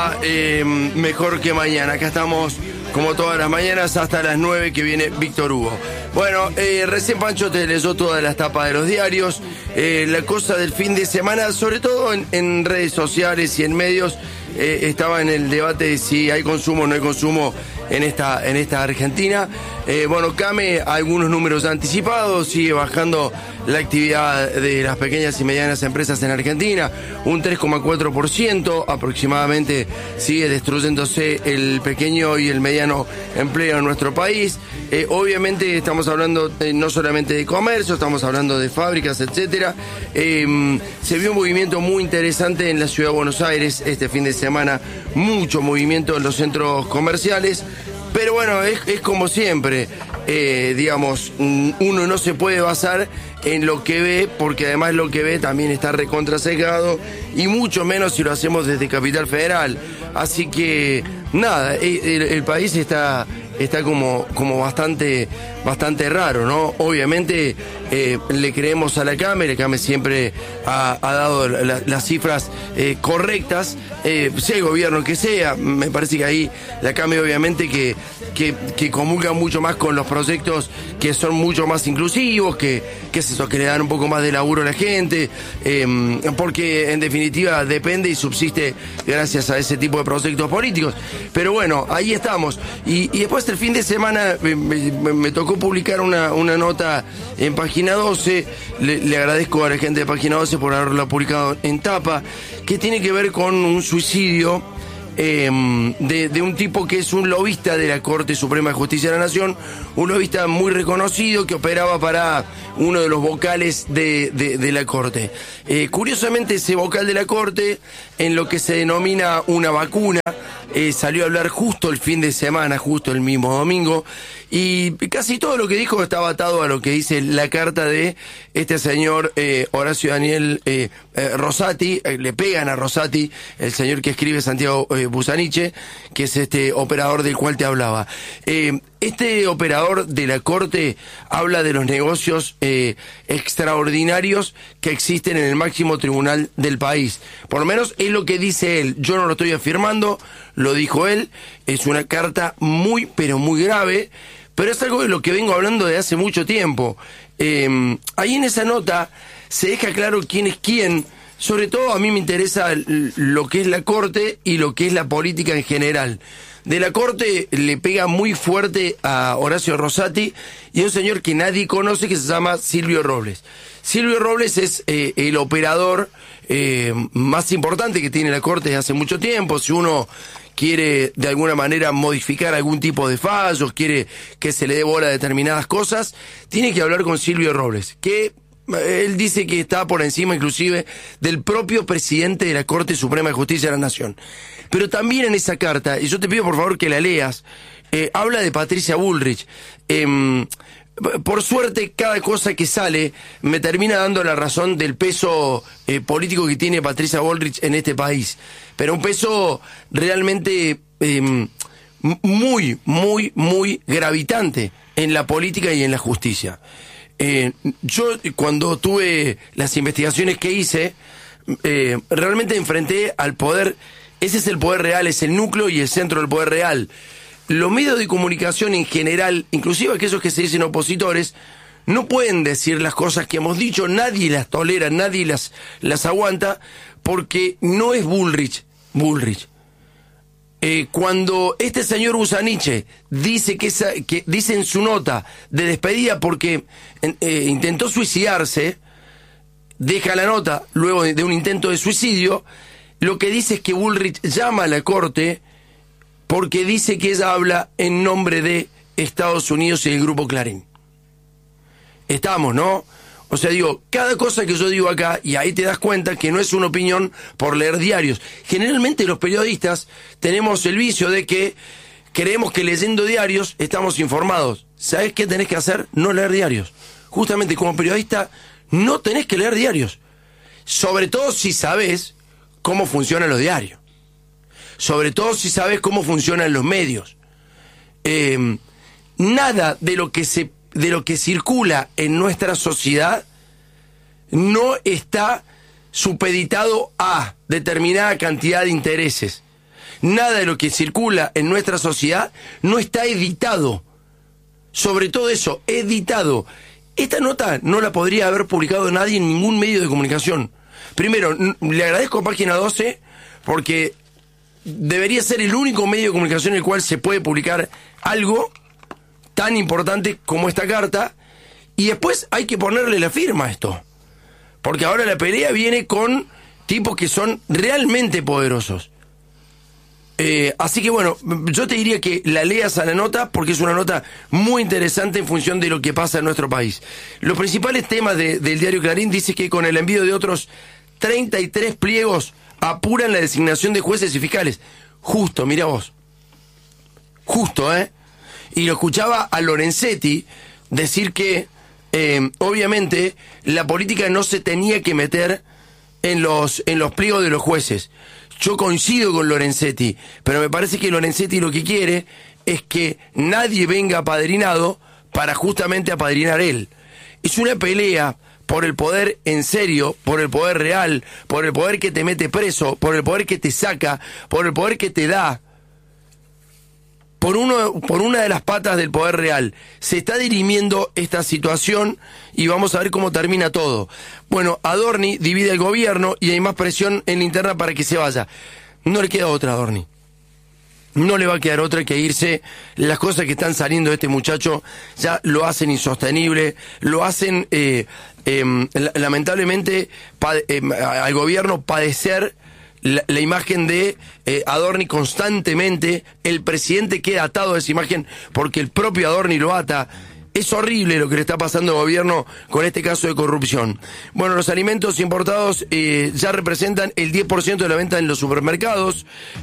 a Mejor que Mañana. Acá estamos como todas las mañanas hasta las 9 que viene Víctor Hugo. Bueno, recién Pancho te leyó todas las tapas de los diarios. La cosa del fin de semana, sobre todo en redes sociales y en medios, estaba en el debate de si hay consumo o no hay consumo en esta Argentina. Bueno, Came, algunos números anticipados, sigue bajando la actividad de las pequeñas y medianas empresas en Argentina, un 3,4% aproximadamente sigue destruyéndose el pequeño y el mediano empleo en nuestro país. Obviamente estamos hablando no solamente de comercio, estamos hablando de fábricas, etcétera. Se vio un movimiento muy interesante en la ciudad de Buenos Aires este fin de semana, mucho movimiento en los centros comerciales. Pero bueno, es como siempre, digamos, uno no se puede basar en lo que ve, porque además lo que ve también está recontrasesgado, y mucho menos si lo hacemos desde Capital Federal. Así que, nada, el país está como bastante raro, ¿no? Obviamente le creemos a la Came siempre ha dado las cifras correctas, sea el gobierno que sea. Me parece que ahí la Came obviamente que comulga mucho más con los proyectos que son mucho más inclusivos, que es eso, que le dan un poco más de laburo a la gente, porque en definitiva depende y subsiste gracias a ese tipo de proyectos políticos. Pero bueno, ahí estamos. Y después el fin de semana me tocó publicar una nota en Página 12, le agradezco a la gente de Página 12 por haberla publicado en tapa, que tiene que ver con un suicidio de un tipo que es un lobista de la Corte Suprema de Justicia de la Nación, un lobista muy reconocido que operaba para uno de los vocales de la Corte. Curiosamente, ese vocal de la Corte, en lo que se denomina una vacuna, salió a hablar justo el fin de semana, justo el mismo domingo, y casi todo lo que dijo estaba atado a lo que dice la carta de este señor Horacio Daniel Rosati. Le pegan a Rosati, el señor que escribe Santiago Busaniche, que es este operador del cual te hablaba. Este operador de la Corte habla de los negocios extraordinarios que existen en el máximo tribunal del país. Por lo menos es lo que dice él. Yo no lo estoy afirmando, lo dijo él. Es una carta muy, pero muy grave, pero es algo de lo que vengo hablando de hace mucho tiempo. Ahí en esa nota se deja claro quién es quién. Sobre todo a mí me interesa lo que es la Corte y lo que es la política en general. De la Corte le pega muy fuerte a Horacio Rosati y a un señor que nadie conoce que se llama Silvio Robles. Silvio Robles es el operador más importante que tiene la Corte desde hace mucho tiempo. Si uno quiere de alguna manera modificar algún tipo de fallos, quiere que se le dé bola a determinadas cosas, tiene que hablar con Silvio Robles, que él dice que está por encima inclusive del propio presidente de la Corte Suprema de Justicia de la Nación. Pero también en esa carta, y yo te pido por favor que la leas, habla de Patricia Bullrich. Por suerte, cada cosa que sale me termina dando la razón del peso político que tiene Patricia Bullrich en este país. Pero un peso realmente muy, muy, muy gravitante en la política y en la justicia. Yo, cuando tuve las investigaciones que hice, realmente enfrenté al poder. Ese es el poder real, es el núcleo y el centro del poder real. Los medios de comunicación en general, inclusive aquellos que se dicen opositores, no pueden decir las cosas que hemos dicho, nadie las tolera, nadie las aguanta, porque no es Bullrich. Cuando este señor Busaniche dice que dice en su nota de despedida porque intentó suicidarse, deja la nota luego de un intento de suicidio, lo que dice es que Bullrich llama a la Corte porque dice que ella habla en nombre de Estados Unidos y el Grupo Clarín. Estamos, ¿no? O sea, digo, cada cosa que yo digo acá, y ahí te das cuenta que no es una opinión por leer diarios. Generalmente los periodistas tenemos el vicio de que creemos que leyendo diarios estamos informados. ¿Sabés qué tenés que hacer? No leer diarios. Justamente como periodista no tenés que leer diarios. Sobre todo si sabés cómo funcionan los diarios. Sobre todo si sabes cómo funcionan los medios. Nada de lo que circula en nuestra sociedad no está supeditado a determinada cantidad de intereses. Nada de lo que circula en nuestra sociedad no está editado. Sobre todo eso, editado. Esta nota no la podría haber publicado nadie en ningún medio de comunicación. Primero, le agradezco a Página 12 porque debería ser el único medio de comunicación en el cual se puede publicar algo tan importante como esta carta, y después hay que ponerle la firma a esto. Porque ahora la pelea viene con tipos que son realmente poderosos. Así que bueno, yo te diría que la leas a la nota porque es una nota muy interesante en función de lo que pasa en nuestro país. Los principales temas del diario Clarín dice que con el envío de otros 33 pliegos apuran la designación de jueces y fiscales. Justo, mira vos. Justo, Y lo escuchaba a Lorenzetti decir que obviamente la política no se tenía que meter en los pliegos de los jueces. Yo coincido con Lorenzetti, pero me parece que Lorenzetti lo que quiere es que nadie venga apadrinado para justamente apadrinar él. Es una pelea por el poder en serio, por el poder real, por el poder que te mete preso, por el poder que te saca, por el poder que te da. Por una de las patas del poder real. Se está dirimiendo esta situación y vamos a ver cómo termina todo. Bueno, Adorni divide el gobierno y hay más presión en la interna para que se vaya. No le queda otra a Adorni. No le va a quedar otra que irse. Las cosas que están saliendo de este muchacho ya lo hacen insostenible, lo hacen lamentablemente al gobierno padecer la imagen de Adorni constantemente. El presidente queda atado a esa imagen porque el propio Adorni lo ata. Es horrible lo que le está pasando al gobierno con este caso de corrupción. Bueno, los alimentos importados ya representan el 10% de la venta en los supermercados.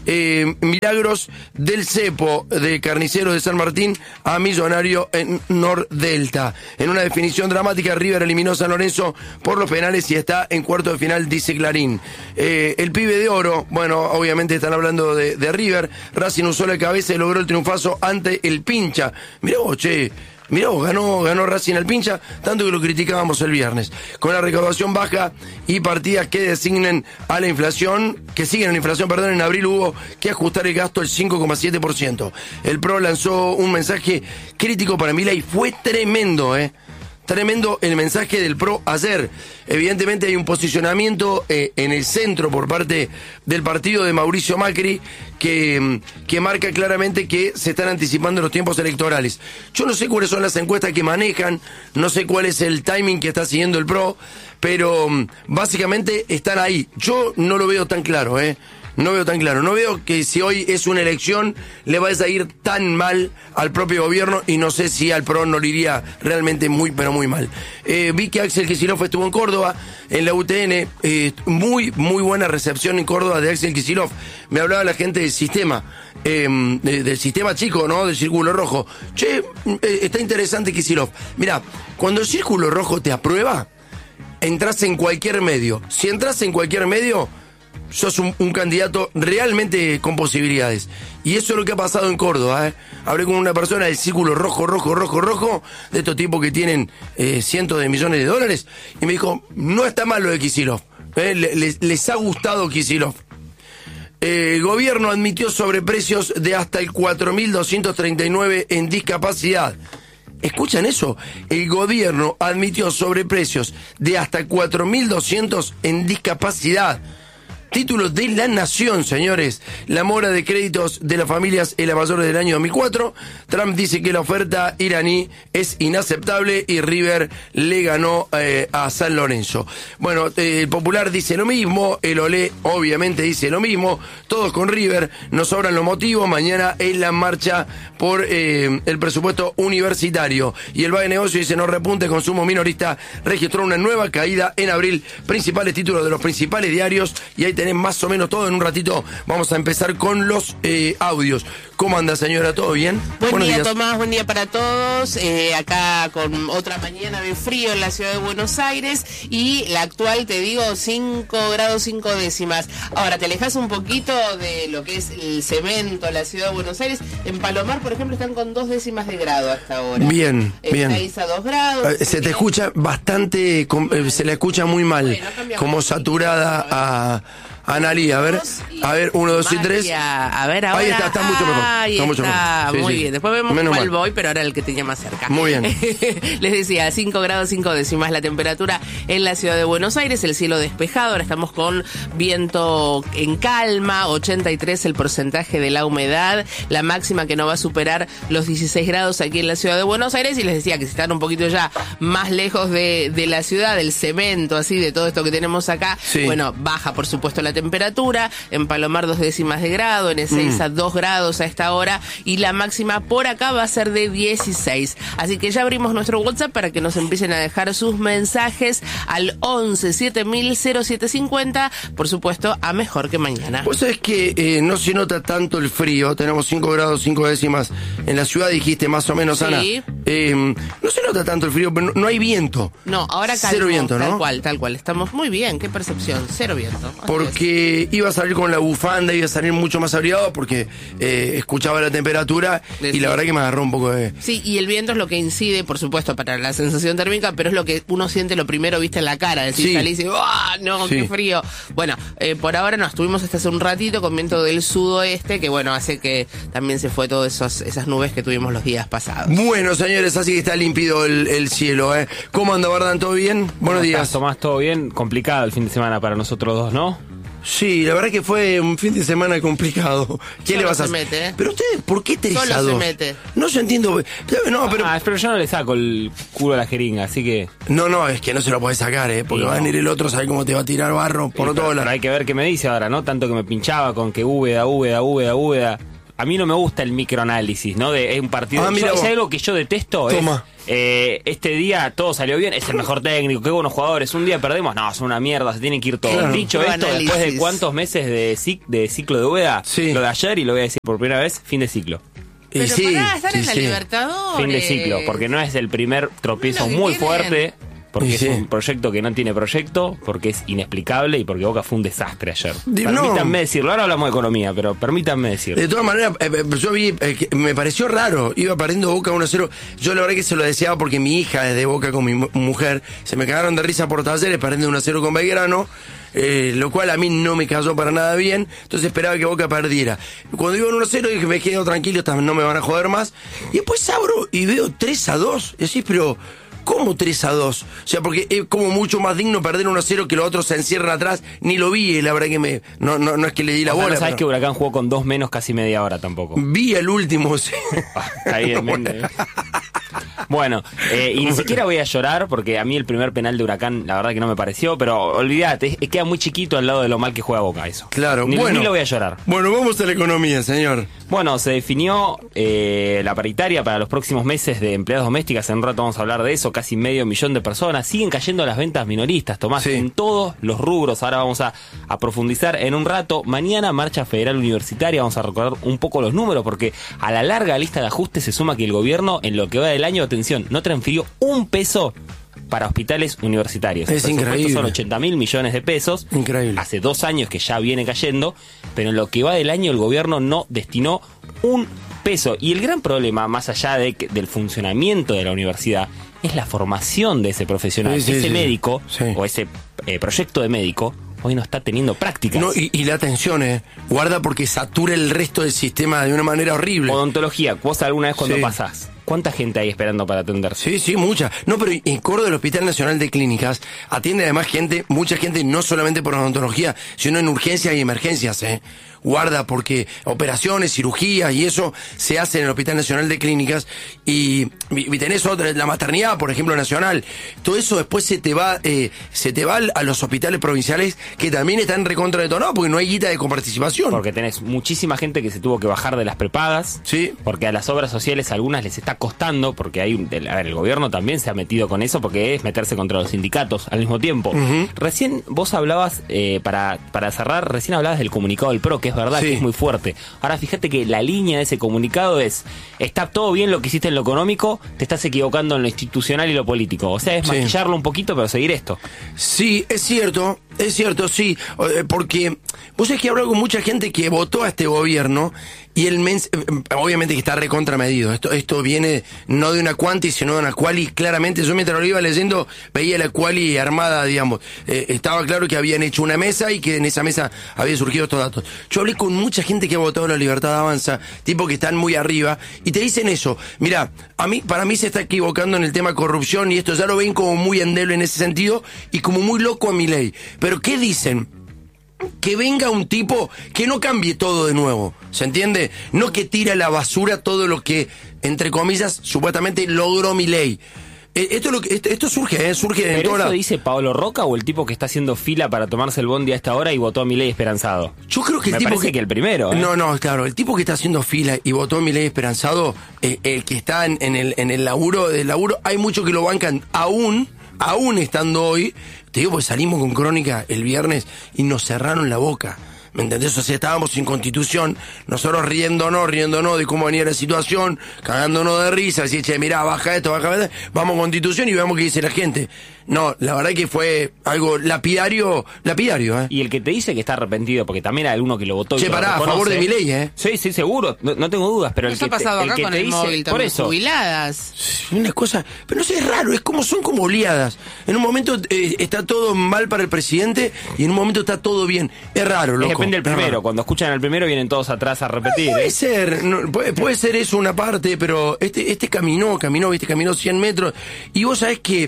Milagros del cepo de carnicero de San Martín a millonario en Nordelta. En una definición dramática, River eliminó a San Lorenzo por los penales y está en cuarto de final, dice Clarín. El pibe de oro, bueno, obviamente están hablando de River. Racing usó la cabeza y logró el triunfazo ante el Pincha. Mirá vos, Mirá vos, ganó Racing al Pincha, tanto que lo criticábamos el viernes. Con la recaudación baja y partidas que designen a la inflación, que siguen a la inflación, en abril hubo que ajustar el gasto al 5,7%. El PRO lanzó un mensaje crítico para Milei, fue tremendo, Tremendo el mensaje del PRO ayer. Evidentemente hay un posicionamiento en el centro por parte del partido de Mauricio Macri que marca claramente que se están anticipando los tiempos electorales. Yo no sé cuáles son las encuestas que manejan, no sé cuál es el timing que está siguiendo el PRO, pero básicamente están ahí. Yo no lo veo tan claro, No veo tan claro. No veo que si hoy es una elección le vaya a ir tan mal al propio gobierno y no sé si al PRO no le iría realmente muy, pero muy mal. Vi que Axel Kicillof estuvo en Córdoba, en la UTN. Muy buena recepción en Córdoba de Axel Kicillof. Me hablaba la gente del sistema, del sistema chico, ¿no? Del Círculo Rojo. Che, está interesante Kicillof. Mirá, cuando el Círculo Rojo te aprueba, entras en cualquier medio. Si entras en cualquier medio, sos un candidato realmente con posibilidades. Y eso es lo que ha pasado en Córdoba, Hablé con una persona del Círculo Rojo, de estos tipos que tienen cientos de millones de dólares, y me dijo, no está mal lo de Kicillof, les ha gustado Kicillof. El gobierno admitió sobreprecios de hasta el 4.239 en discapacidad. ¿Escuchan eso? El gobierno admitió sobreprecios de hasta 4.200 en discapacidad. Título de La Nación, señores. La mora de créditos de las familias es la mayor del año 2004. Trump dice que la oferta iraní es inaceptable y River le ganó a San Lorenzo. Bueno, el Popular dice lo mismo, el Olé obviamente dice lo mismo. Todos con River, nos sobran los motivos. Mañana es la marcha por el presupuesto universitario. Y el Valle Negocio dice no repunte, consumo minorista registró una nueva caída en abril. Principales títulos de los principales diarios y ahí tenés más o menos todo. En un ratito vamos a empezar con los audios. ¿Cómo anda, señora? ¿Todo bien? Buenos días, Tomás. Buen día para todos. Acá con otra mañana de frío en la ciudad de Buenos Aires y la actual, te digo, 5 grados 5 décimas. Ahora, te alejas un poquito de lo que es el cemento, la ciudad de Buenos Aires. En Palomar, por ejemplo, están con 2 décimas de grado hasta ahora. Bien. Estáis a 2 grados. Se te escucha bastante, se la escucha muy mal, bueno, como saturada Analí, a ver, 1, 2 y 3. A ver, ahora. Ahí está mucho mejor. Ahí está mucho está, mejor. Sí, muy sí. bien. Después vemos cuál voy, pero ahora el que tenía más cerca. Muy bien. Les decía, 5 grados 5 décimas la temperatura en la ciudad de Buenos Aires, el cielo despejado, ahora estamos con viento en calma, 83 el porcentaje de la humedad, la máxima que no va a superar los 16 grados aquí en la ciudad de Buenos Aires, y les decía que si están un poquito ya más lejos de la ciudad, del cemento, así, de todo esto que tenemos acá, bueno, baja por supuesto la temperatura, en Palomar 2 décimas de grado, en Ezeiza 2 grados a esta hora, y la máxima por acá va a ser de 16. Así que ya abrimos nuestro WhatsApp para que nos empiecen a dejar sus mensajes al 11 7000 0750, por supuesto, a Mejor que Mañana. Vos sabés que no se nota tanto el frío, tenemos 5 grados 5 décimas en la ciudad, dijiste más o menos, Ana. No se nota tanto el frío, pero no hay viento. No, ahora calmo, cero viento, ¿no? Tal cual. Estamos muy bien, qué percepción, cero viento. Porque iba a salir con la bufanda, iba a salir mucho más abrigado porque escuchaba la temperatura y la verdad que me agarró un poco de... Sí, y el viento es lo que incide, por supuesto, para la sensación térmica, pero es lo que uno siente lo primero, viste, en la cara. Decir, salís y dice, ¡ah, no, qué frío! Bueno, por ahora nos estuvimos hasta hace un ratito con viento del sudoeste, que bueno, hace que también se fue todas esas nubes que tuvimos los días pasados. Bueno, señores, así que está límpido el cielo, ¿eh? ¿Cómo anda, Bardan? ¿Todo bien? Buenos días. Tomás, ¿todo bien? Complicado el fin de semana para nosotros dos, ¿no? Sí, la verdad que fue un fin de semana complicado. ¿Qué le vas a hacer? Mete, ¿eh? Pero ustedes, ¿por qué 3 a 2? Solo se mete. No se entiendo. No, pero yo no le saco el culo a la jeringa, así que... No, es que no se lo podés sacar, porque va a venir el otro, ¿sabe cómo te va a tirar barro por todo lado? Pero hay que ver qué me dice ahora, ¿no? Tanto que me pinchaba con que Úbeda. A mí no me gusta el microanálisis, ¿no? De un partido. Es algo que yo detesto. Toma. Este día todo salió bien, es el mejor técnico, qué buenos jugadores. Un día perdemos, no, son una mierda, se tienen que ir todos. Claro. Dicho esto, después de cuántos meses de ciclo de Úbeda, lo de ayer, y lo voy a decir por primera vez, fin de ciclo. Pero estar en la Libertadores. Fin de ciclo, porque no es el primer tropiezo muy fuerte. Porque es un proyecto que no tiene proyecto, porque es inexplicable y porque Boca fue un desastre ayer. Permítanme decirlo, ahora hablamos de economía, pero permítanme decirlo. De todas maneras, yo vi, me pareció raro, iba perdiendo Boca 1-0. Yo la verdad que se lo deseaba porque mi hija es de Boca con mi mujer. Se me cagaron de risa por Talleres, perdiendo 1-0 con Belgrano. Lo cual a mí no me cayó para nada bien, entonces esperaba que Boca perdiera. Cuando iban 1-0 dije, me quedo tranquilo, no me van a joder más. Y después abro y veo 3-2. Decís, pero... ¿cómo 3-2? O sea, porque es como mucho más digno perder 1-0 que los otros se encierran atrás. Ni lo vi, la verdad que no es que le di la bola. No sabes que Huracán jugó con 2 menos casi media hora tampoco. Vi el último, sí. Ahí Bueno, y ni siquiera voy a llorar porque a mí el primer penal de Huracán la verdad que no me pareció, pero olvídate, queda muy chiquito al lado de lo mal que juega Boca eso. Claro, ni lo voy a llorar. Bueno, vamos a la economía, señor. Bueno, se definió la paritaria para los próximos meses de empleadas domésticas, en un rato vamos a hablar de eso, casi 500.000 de personas, siguen cayendo las ventas minoristas, Tomás, en todos los rubros, ahora vamos a profundizar en un rato. Mañana marcha federal universitaria, vamos a recordar un poco los números, porque a la larga lista de ajustes se suma que el gobierno en lo que va del año, atención, no transfirió un peso para hospitales universitarios. Es increíble. Son 80.000 millones de pesos. Increíble. Hace 2 años que ya viene cayendo, pero en lo que va del año el gobierno no destinó un peso. Y el gran problema, más allá del funcionamiento de la universidad, es la formación de ese profesional. Ese médico o ese proyecto de médico hoy no está teniendo prácticas. No, y la atención, guarda, porque satura el resto del sistema de una manera horrible. Odontología, vos alguna vez cuando pasás, ¿cuánta gente hay esperando para atenderse? Sí, mucha. No, pero en Córdoba, el Hospital Nacional de Clínicas atiende además mucha gente, no solamente por odontología, sino en urgencias y emergencias, Guarda, porque operaciones, cirugías y eso se hace en el Hospital Nacional de Clínicas y tenés otra, la maternidad, por ejemplo, nacional. Todo eso después se te va a los hospitales provinciales que también están recontra detonados porque no hay guita de coparticipación. Porque tenés muchísima gente que se tuvo que bajar de las prepagas. Sí. Porque a las obras sociales algunas les está costando, porque el gobierno también se ha metido con eso porque es meterse contra los sindicatos al mismo tiempo. Recién vos hablabas, para cerrar, recién hablabas del comunicado del PRO, que es es verdad, Sí. que es muy fuerte. Ahora fíjate que la línea de ese comunicado es: está todo bien lo que hiciste en lo económico, te estás equivocando en lo institucional y lo político. O sea, es Sí. maquillarlo un poquito, pero seguir esto. Sí, es cierto, sí, porque vos sabés que hablo con mucha gente que votó a este gobierno y obviamente que está recontramedido. Esto viene no de una quanti, sino de una quali. Claramente, yo mientras lo iba leyendo, veía la quali armada, digamos. Estaba claro que habían hecho una mesa y que en esa mesa habían surgido estos datos. Yo hablé con mucha gente que ha votado La Libertad Avanza, tipo que están muy arriba, y te dicen eso. Mirá, para mí se está equivocando en el tema corrupción y esto ya lo ven como muy endeble en ese sentido y como muy loco a Milei. Pero ¿qué dicen? Que venga un tipo que no cambie todo de nuevo, ¿se entiende? No que tire a la basura todo lo que, entre comillas, supuestamente logró Milei. Esto surge en ¿Pero toda eso la... dice Pablo Roca o el tipo que está haciendo fila para tomarse el bondi a esta hora y votó a Milei esperanzado? Yo creo que el Me tipo parece que el primero, ¿eh? No, claro, el tipo que está haciendo fila y votó a Milei esperanzado, el que está en el laburo, hay muchos que lo bancan aún estando hoy. Te digo, pues salimos con Crónica el viernes y nos cerraron la boca. ¿Me entendés? O sea, estábamos sin constitución, nosotros riéndonos de cómo venía la situación, cagándonos de risa, así, che, mirá, baja esto, vamos a constitución y veamos qué dice la gente. No, la verdad que fue algo lapidario, ¿eh? Y el que te dice que está arrepentido, porque también hay alguno que lo votó y Che, lo pará, a reconoce. favor de Milei, ¿eh? Sí, seguro, no tengo dudas, pero Eso ha pasado acá con el móvil por también, eso. jubiladas. Una cosa, pero no sé, es raro, son como oleadas. En un momento está todo mal para el presidente y en un momento está todo bien. Es raro, loco. Depende del primero, raro. cuando escuchan al primero vienen todos atrás a repetir. Puede ser, puede ser eso una parte, pero este caminó 100 metros y vos sabés que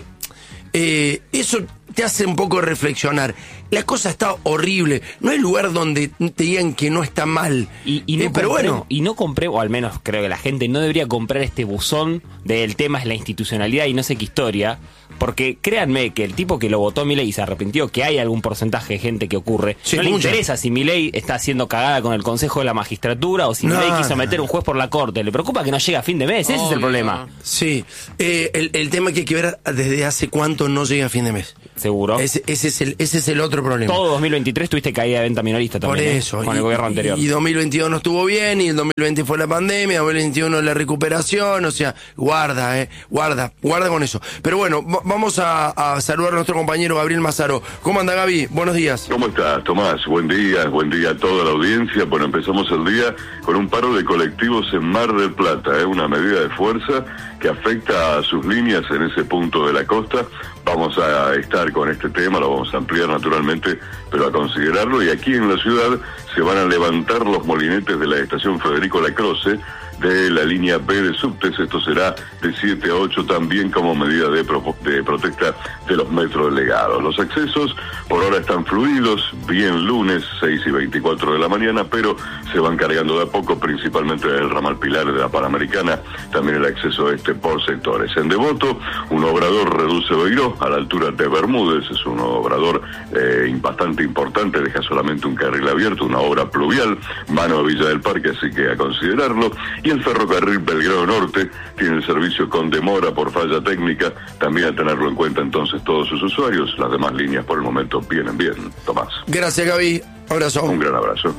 eso te hace un poco reflexionar. La cosa está horrible. No hay lugar donde te digan que no está mal. Pero bueno. Y no compré, o al menos creo que la gente no debería comprar este buzón del tema es la institucionalidad y no sé qué historia. Porque créanme que el tipo que lo votó Milei y se arrepintió, que hay algún porcentaje de gente que ocurre, Sí, no le mucha. interesa si Milei está haciendo cagada con el Consejo de la Magistratura o si Milei quiso meter un juez por la corte. Le preocupa que no llegue a fin de mes, ese es el problema. Sí, el tema que hay que ver desde hace cuánto no llega a fin de mes. Seguro. Ese es el otro problema. Todo 2023 tuviste caída de venta minorista Por también. eso. Con el gobierno anterior. Y 2022 no estuvo bien, y el 2020 fue la pandemia, 2021 la recuperación, o sea, guarda con eso. Pero bueno, vamos a saludar a nuestro compañero Gabriel Mazaro. ¿Cómo anda, Gaby? Buenos días. ¿Cómo estás, Tomás? Buen día a toda la audiencia. Bueno, empezamos el día con un paro de colectivos en Mar del Plata, una medida de fuerza que afecta a sus líneas en ese punto de la costa. Vamos a estar con este tema, lo vamos a ampliar naturalmente, pero a considerarlo. Y aquí en la ciudad se van a levantar los molinetes de la estación Federico Lacroze, de la línea B de subtes. Esto será de 7 a 8 también como medida de protesta de los metros delegados. Los accesos por ahora están fluidos, bien lunes 6 y 24 de la mañana, pero se van cargando de a poco, principalmente del ramal Pilar de la Panamericana, también el acceso por sectores. En Devoto, un obrador reduce Beiró a la altura de Bermúdez, es un obrador bastante importante, deja solamente un carril abierto, una obra pluvial, mano a Villa del Parque, así que a considerarlo. Y el ferrocarril Belgrano Norte tiene el servicio con demora por falla técnica, también a tenerlo en cuenta entonces todos sus usuarios. Las demás líneas por el momento vienen bien. Tomás. Gracias, Gaby. Abrazo. Un gran abrazo.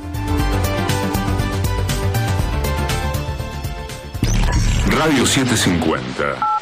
Radio 750.